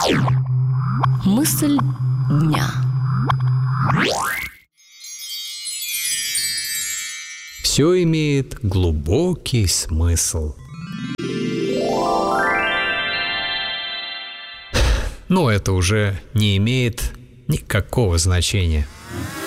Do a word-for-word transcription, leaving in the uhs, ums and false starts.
Мысль дня. Все имеет глубокий смысл. Но это уже не имеет никакого значения.